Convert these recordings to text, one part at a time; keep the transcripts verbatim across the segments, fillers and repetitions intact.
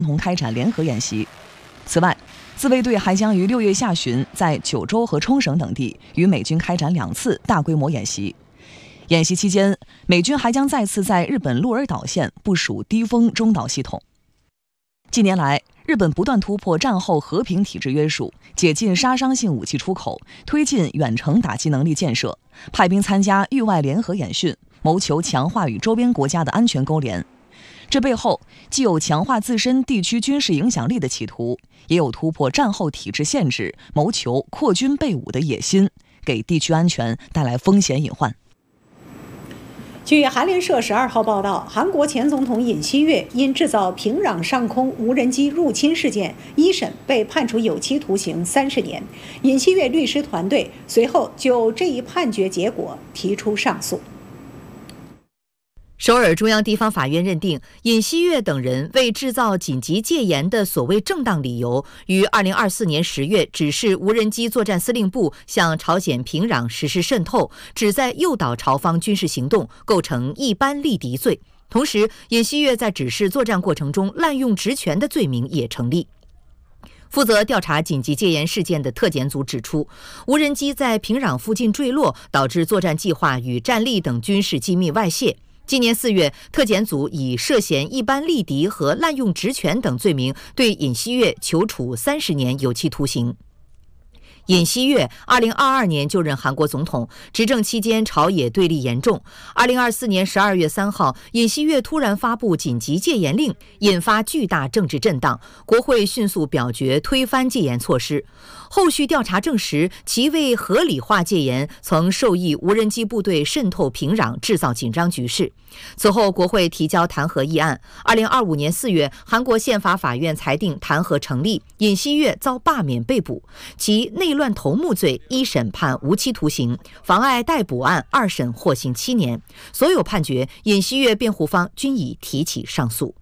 同开展联合演习。此外，自卫队还将于六月下旬在九州和冲绳等地与美军开展两次大规模演习。演习期间，美军还将再次在日本鹿儿岛县部署低风中导系统。近年来，日本不断突破战后和平体制约束，解禁杀伤性武器出口，推进远程打击能力建设，派兵参加域外联合演训，谋求强化与周边国家的安全勾连。这背后既有强化自身地区军事影响力的企图，也有突破战后体制限制，谋求扩军备武的野心，给地区安全带来风险隐患。 据韩联社十二号报道，韩国前总统尹锡悦因制造平壤上空无人机入侵事件，一审被判处有期徒刑三十年。尹锡悦律师团队随后就这一判决结果提出上诉。 首尔中央地方法院认定，尹锡悦等人为制造紧急戒严的所谓正当理由，于二零二四年十月指示无人机作战司令部向朝鲜平壤实施渗透，旨在诱导朝方军事行动，构成一般力敌罪。同时，尹锡悦在指示作战过程中滥用职权的罪名也成立。负责调查紧急戒严事件的特检组指出，无人机在平壤附近坠落，导致作战计划与战力等军事机密外泄。今年四月，特检组以涉嫌一般力敌和滥用职权等罪名对尹锡悦求处三十年有期徒刑。尹锡悦二零二二年就任韩国总统，执政期间朝野对立严重。二零二四年十二月三号，尹锡悦突然发布紧急戒严令，引发巨大政治震荡，国会迅速表决推翻戒严措施。后续调查证实，其为合理化戒严，曾授意无人机部队渗透平壤，制造紧张局势。此后，国会提交弹劾议案。二零二五年四月，韩国宪法法院裁定弹劾成立，尹锡悦遭罢免被捕，其内乱头目罪一审判无期徒刑，妨碍逮捕案二审获刑七年。所有判决，尹锡悦辩护方均已提起上诉。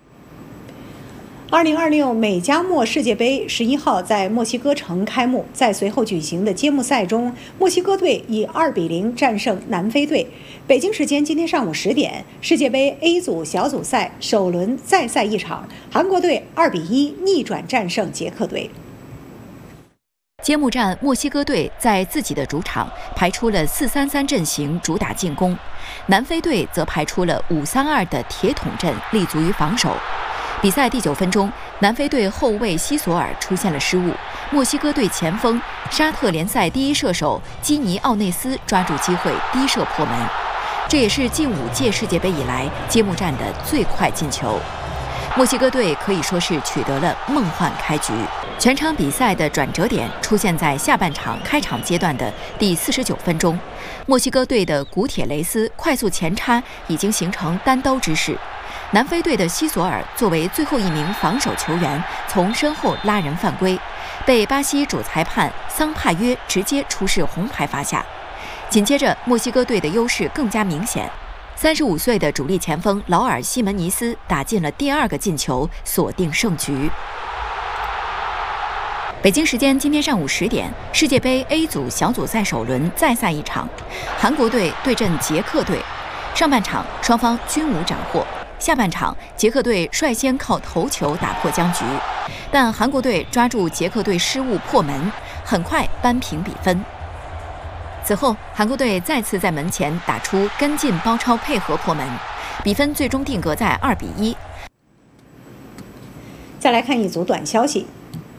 二零二六美加墨世界杯十一号在墨西哥城开幕，在随后举行的揭幕赛中，墨西哥队以二比零战胜南非队。北京时间今天上午十点，世界杯 A 组小组赛首轮再赛一场，韩国队二比一逆转战胜捷克队。 揭幕战，墨西哥队在自己的主场排出了四三三阵型，主打进攻；南非队则排出了五三二的铁桶阵，立足于防守。比赛第九分钟，南非队后卫西索尔出现了失误，墨西哥队前锋沙特联赛第一射手基尼奥内斯抓住机会低射破门，这也是近五届世界杯以来揭幕战的最快进球。墨西哥队可以说是取得了梦幻开局。全场比赛的转折点出现在下半场开场阶段的第四十九分钟，墨西哥队的古铁雷斯快速前插，已经形成单刀之势。南非队的西索尔作为最后一名防守球员，从身后拉人犯规，被巴西主裁判桑帕约直接出示红牌罚下。紧接着，墨西哥队的优势更加明显。三十五岁的主力前锋劳尔·西门尼斯打进了第二个进球，锁定胜局。北京时间今天上午十点，世界杯 A 组小组赛首轮再赛一场，韩国队对阵捷克队。上半场双方均无斩获，下半场捷克队率先靠头球打破僵局，但韩国队抓住捷克队失误破门，很快扳平比分。此后，韩国队再次在门前打出跟进包抄配合破门，比分最终定格在二比一。 再来看一组短消息。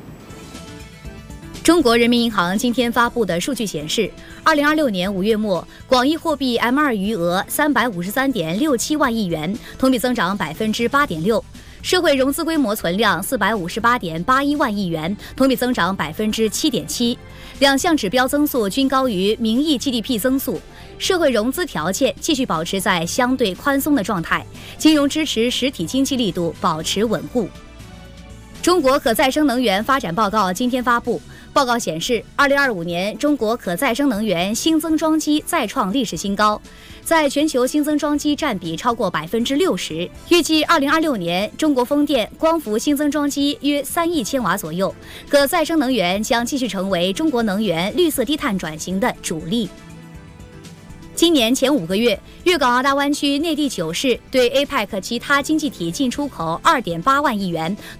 中国人民银行今天发布的数据显示，二零二六年五月末，广义货币 M 二 余额三百五十三点六七万亿元，同比增长百分之八点六；社会融资规模存量四百五十八点八一万亿元，同比增长百分之七点七。两项指标增速均高于名义 G D P 增速，社会融资条件继续保持在相对宽松的状态，金融支持实体经济力度保持稳固。中国可再生能源发展报告今天发布。报告显示，二零二五年中国可再生能源新增装机再创历史新高，在全球新增装机占比超过百分之六十。预计二零二六年，中国风电、光伏新增装机约三亿千瓦左右，可再生能源将继续成为中国能源绿色低碳转型的主力。 今年前五个月，粤港澳大湾区内地九市对 A P E C 其他经济体进出口二点八万亿元。